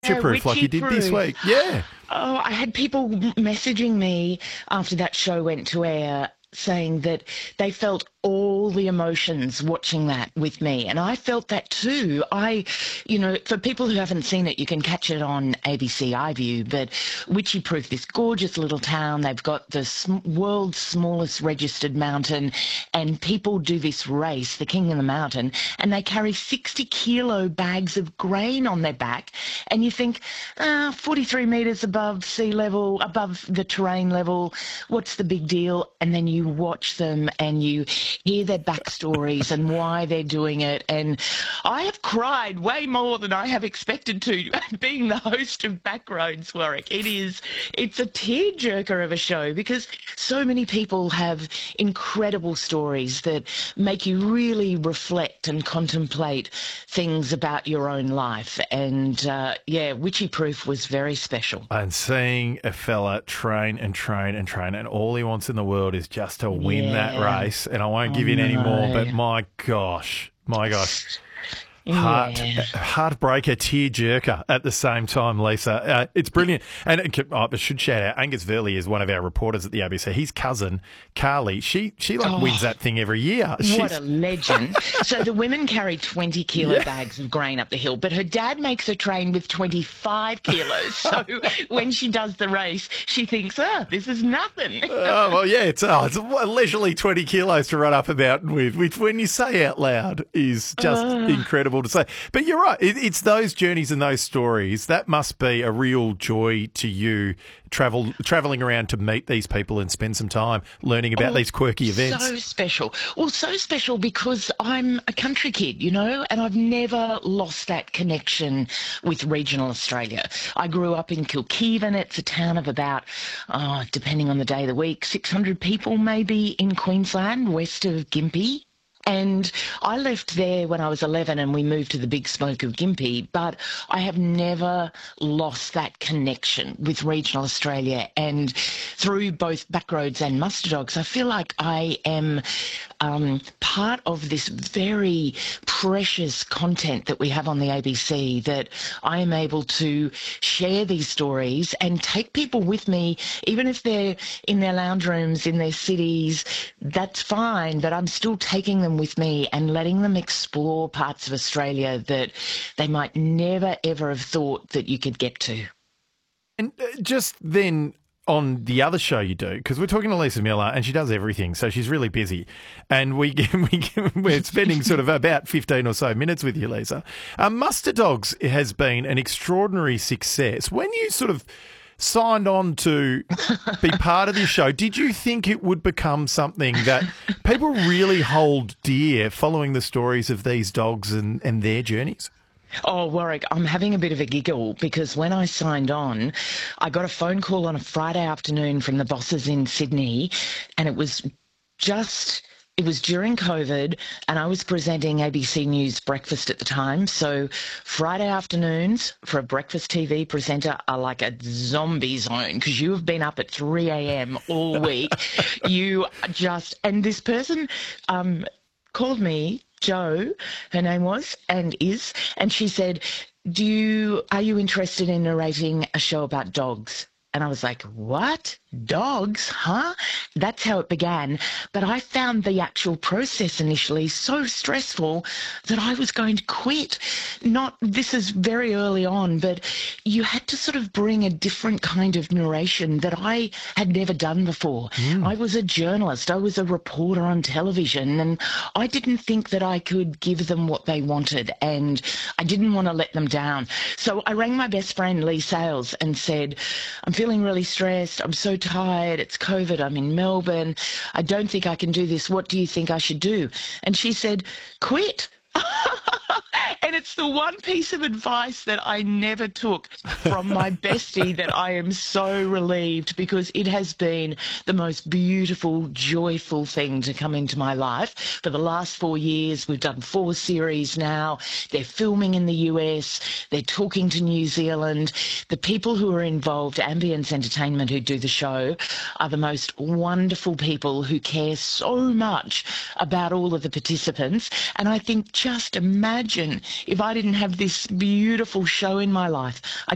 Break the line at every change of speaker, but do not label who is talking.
Proof like you
Witchy
did this
Proof.
week. Yeah.
Oh, I had people messaging me after that show went to air saying that they felt all the emotions watching that with me. And I felt that too. For people who haven't seen it, you can catch it on ABC iView, but Witchy Proof, this gorgeous little town, they've got the world's smallest registered mountain, and people do this race, the King of the Mountain, and they carry 60-kilo bags of grain on their back. And you think, 43 meters above sea level, above the terrain level, what's the big deal? And then you watch them and you hear their backstories and why they're doing it. And I have cried way more than I have expected to being the host of Backroads, Warwick. It's a tearjerker of a show because so many people have incredible stories that make you really reflect and contemplate things about your own life. And Witchy Proof was very special.
And seeing a fella train and train and train, and all he wants in the world is just to win that race. And I won't give you any more, but my gosh. Heartbreaker, tearjerker at the same time, Lisa. It's brilliant. And I should shout out, Angus Verley is one of our reporters at the ABC. His cousin, Carly, she wins that thing every year.
What a legend. So the women carry 20-kilo bags of grain up the hill, but her dad makes her train with 25 kilos. So when she does the race, she thinks, this is nothing.
It's a leisurely 20 kilos to run up a mountain with, which when you say out loud is just incredible to say. But you're right. It's those journeys and those stories that must be a real joy to you, traveling around to meet these people and spend some time learning about these quirky events.
So special. Well, so special because I'm a country kid, and I've never lost that connection with regional Australia. I grew up in Kilkivan. It's a town of about, depending on the day of the week, 600 people maybe in Queensland, west of Gympie. And I left there when I was 11 and we moved to the big smoke of Gympie, but I have never lost that connection with regional Australia. And through both Backroads and Muster Dogs, I feel like I am part of this very precious content that we have on the ABC, that I am able to share these stories and take people with me, even if they're in their lounge rooms, in their cities, that's fine, but I'm still taking them with me and letting them explore parts of Australia that they might never, ever have thought that you could get to.
And just then on the other show you do, because we're talking to Lisa Miller and she does everything, so she's really busy. And we're spending sort of about 15 or so minutes with you, Lisa. Muster Dogs has been an extraordinary success. When you sort of signed on to be part of this show, did you think it would become something that people really hold dear, following the stories of these dogs and their journeys?
Oh, Warwick, I'm having a bit of a giggle because when I signed on, I got a phone call on a Friday afternoon from the bosses in Sydney, and it was during COVID, and I was presenting ABC News Breakfast at the time. So Friday afternoons for a breakfast TV presenter are like a zombie zone because you have been up at 3 a.m. all week. And this person called me, Jo, her name was and is, and she said, are you interested in narrating a show about dogs? And I was like, what? Dogs, huh? That's how it began. But I found the actual process initially so stressful that I was going to quit. This is very early on, but you had to sort of bring a different kind of narration that I had never done before. I was a journalist. I was a reporter on television, and I didn't think that I could give them what they wanted, and I didn't want to let them down. So I rang my best friend, Lee Sales, and said, I'm feeling really stressed. I'm so tired. It's COVID. I'm in Melbourne. I don't think I can do this. What do you think I should do? And she said, quit. And it's the one piece of advice that I never took from my bestie that I am so relieved, because it has been the most beautiful, joyful thing to come into my life. For the last 4 years, we've done 4 series now. They're filming in the US. They're talking to New Zealand. The people who are involved, Ambience Entertainment, who do the show, are the most wonderful people who care so much about all of the participants. And I think, just imagine if I didn't have this beautiful show in my life.